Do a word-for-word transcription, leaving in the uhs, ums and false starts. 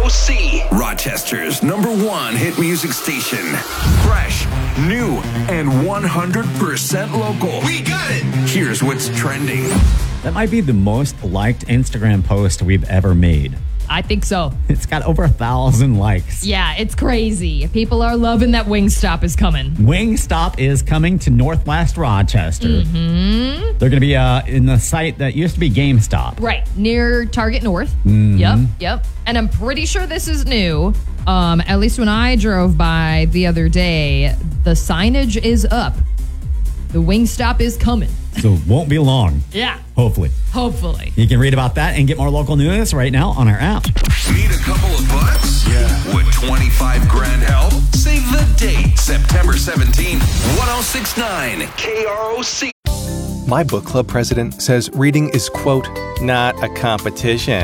O C, Rochester's number one hit music station. Fresh, new, and one hundred percent local. We got it! Here's what's trending. That might be the most liked Instagram post we've ever made. I think so. It's got over a thousand likes. Yeah, it's crazy. People are loving that Wingstop is coming. Wingstop is coming to Northwest Rochester. Mm-hmm. They're going to be uh, in the site that used to be GameStop. Right, near Target North. Mm-hmm. Yep, yep. And I'm pretty sure this is new. Um, at least when I drove by the other day, the signage is up. The Wingstop is coming. So it won't be long. Yeah. Hopefully. Hopefully. You can read about that and get more local news right now on our app. Need a couple of bucks? Yeah. Would twenty-five grand help? Save the date, September seventeenth, ten sixty-nine K R O C. My book club president says reading is, quote, not a competition.